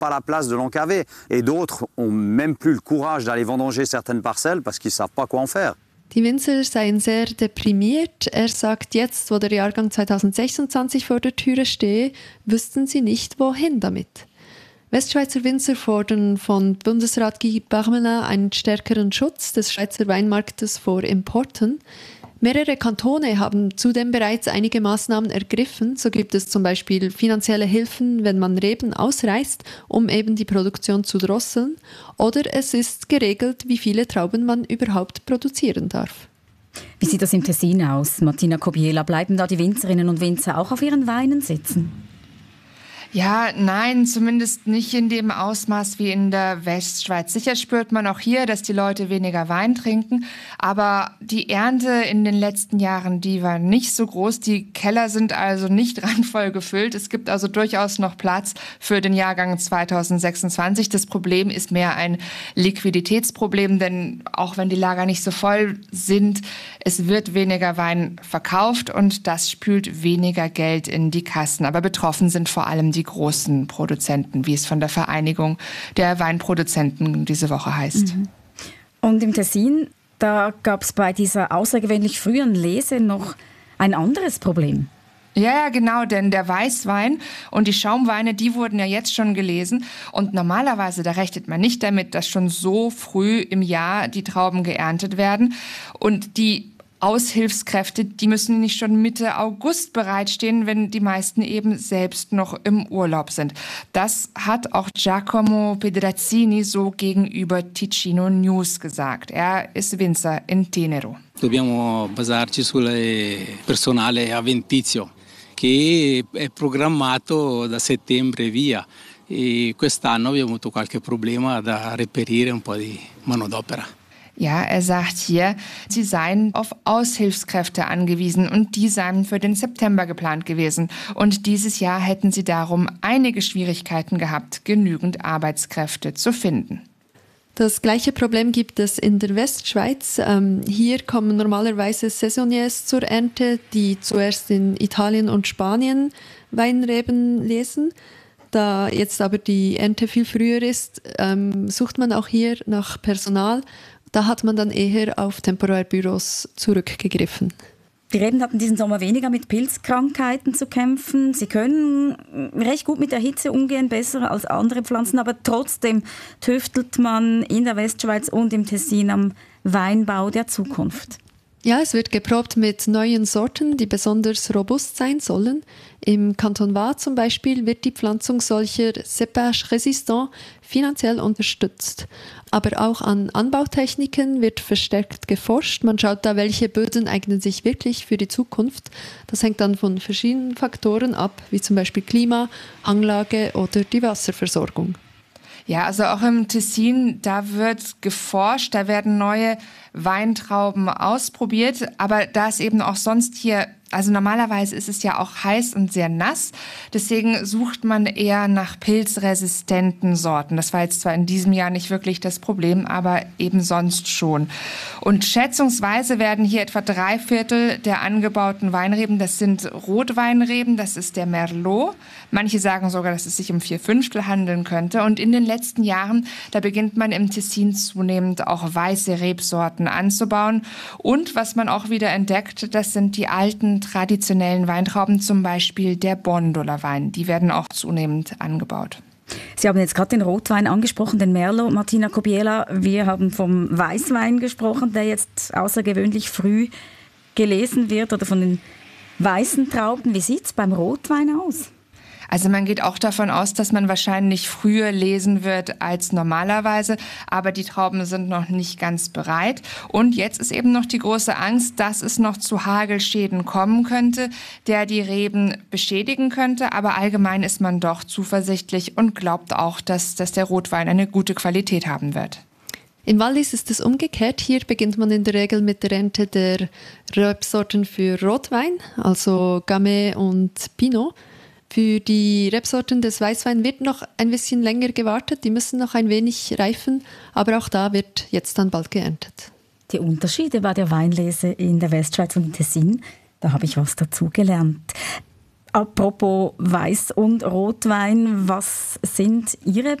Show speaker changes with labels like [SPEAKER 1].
[SPEAKER 1] pas la place de l'encaver. Et d'autres ont même plus le courage d'aller vendanger certaines parcelles parce qu'ils savent pas quoi en faire.
[SPEAKER 2] Die Winzer seien sehr deprimiert. Er sagt, jetzt, wo der Jahrgang 2026 vor der Türe stehe, wüssten sie nicht, wohin damit. Westschweizer Winzer fordern von Bundesrat Guy Parmelin einen stärkeren Schutz des Schweizer Weinmarktes vor Importen. Mehrere Kantone haben zudem bereits einige Maßnahmen ergriffen. So gibt es zum Beispiel finanzielle Hilfen, wenn man Reben ausreißt, um eben die Produktion zu drosseln. Oder es ist geregelt, wie viele Trauben man überhaupt produzieren darf.
[SPEAKER 3] Wie sieht das im Tessin aus, Martina Kobiela? Bleiben da die Winzerinnen und Winzer auch auf ihren Weinen sitzen?
[SPEAKER 4] Ja, nein, zumindest nicht in dem Ausmaß wie in der Westschweiz. Sicher spürt man auch hier, dass die Leute weniger Wein trinken, aber die Ernte in den letzten Jahren, die war nicht so groß. Die Keller sind also nicht randvoll gefüllt. Es gibt also durchaus noch Platz für den Jahrgang 2026. Das Problem ist mehr ein Liquiditätsproblem, denn auch wenn die Lager nicht so voll sind, es wird weniger Wein verkauft und das spült weniger Geld in die Kassen. Aber betroffen sind vor allem die großen Produzenten, wie es von der Vereinigung der Weinproduzenten diese Woche heißt.
[SPEAKER 3] Und im Tessin, da gab es bei dieser außergewöhnlich frühen Lese noch ein anderes Problem.
[SPEAKER 4] Ja, genau, denn der Weißwein und die Schaumweine, die wurden ja jetzt schon gelesen. Und normalerweise, da rechnet man nicht damit, dass schon so früh im Jahr die Trauben geerntet werden. Und die Aushilfskräfte, die müssen nicht schon Mitte August bereitstehen, wenn die meisten eben selbst noch im Urlaub sind. Das hat auch Giacomo Pedrazzini so gegenüber Ticino News gesagt. Er ist Winzer in Tenero.
[SPEAKER 5] Dobbiamo basarci sul personale avventizio che è programmato da settembre via. E quest'anno abbiamo avuto qualche problema da reperire un po' di manodopera.
[SPEAKER 4] Ja, er sagt hier, sie seien auf Aushilfskräfte angewiesen und die seien für den September geplant gewesen. Und dieses Jahr hätten sie darum einige Schwierigkeiten gehabt, genügend Arbeitskräfte zu finden.
[SPEAKER 2] Das gleiche Problem gibt es in der Westschweiz. Hier kommen normalerweise Saisonniers zur Ernte, die zuerst in Italien und Spanien Weinreben lesen. Da jetzt aber die Ernte viel früher ist, sucht man auch hier nach Personal. Da hat man dann eher auf Temporärbüros zurückgegriffen.
[SPEAKER 3] Die Reben hatten diesen Sommer weniger mit Pilzkrankheiten zu kämpfen. Sie können recht gut mit der Hitze umgehen, besser als andere Pflanzen. Aber trotzdem tüftelt man in der Westschweiz und im Tessin am Weinbau der Zukunft.
[SPEAKER 2] Ja, es wird geprobt mit neuen Sorten, die besonders robust sein sollen. Im Kanton Waadt zum Beispiel wird die Pflanzung solcher Cépage résistants finanziell unterstützt. Aber auch an Anbautechniken wird verstärkt geforscht. Man schaut da, welche Böden eignen sich wirklich für die Zukunft. Das hängt dann von verschiedenen Faktoren ab, wie zum Beispiel Klima, Hanglage oder die Wasserversorgung.
[SPEAKER 4] Ja, also auch im Tessin, da wird geforscht, da werden neue Weintrauben ausprobiert, aber da es eben auch sonst hier, also normalerweise ist es ja auch heiß und sehr nass, deswegen sucht man eher nach pilzresistenten Sorten. Das war jetzt zwar in diesem Jahr nicht wirklich das Problem, aber eben sonst schon. Und schätzungsweise werden hier etwa 3/4 der angebauten Weinreben, das sind Rotweinreben, das ist der Merlot. Manche sagen sogar, dass es sich um 4/5 handeln könnte. Und in den letzten Jahren, da beginnt man im Tessin zunehmend auch weiße Rebsorten anzubauen. Und was man auch wieder entdeckt, das sind die alten traditionellen Weintrauben, zum Beispiel der Bondoler Wein. Die werden auch zunehmend angebaut.
[SPEAKER 3] Sie haben jetzt gerade den Rotwein angesprochen, den Merlot, Martina Kobiela. Wir haben vom Weißwein gesprochen, der jetzt außergewöhnlich früh gelesen wird, oder von den weißen Trauben. Wie sieht es beim Rotwein aus?
[SPEAKER 4] Also man geht auch davon aus, dass man wahrscheinlich früher lesen wird als normalerweise, aber die Trauben sind noch nicht ganz bereit. Und jetzt ist eben noch die große Angst, dass es noch zu Hagelschäden kommen könnte, der die Reben beschädigen könnte. Aber allgemein ist man doch zuversichtlich und glaubt auch, dass der Rotwein eine gute Qualität haben wird.
[SPEAKER 2] Im Wallis ist es umgekehrt. Hier beginnt man in der Regel mit der Ernte der Rebsorten für Rotwein, also Gamay und Pinot. Für die Rebsorten des Weißwein wird noch ein bisschen länger gewartet, die müssen noch ein wenig reifen, aber auch da wird jetzt dann bald geerntet.
[SPEAKER 3] Die Unterschiede bei der Weinlese in der Westschweiz und im Tessin, da habe ich was dazu gelernt. Apropos Weiß- und Rotwein, was sind Ihre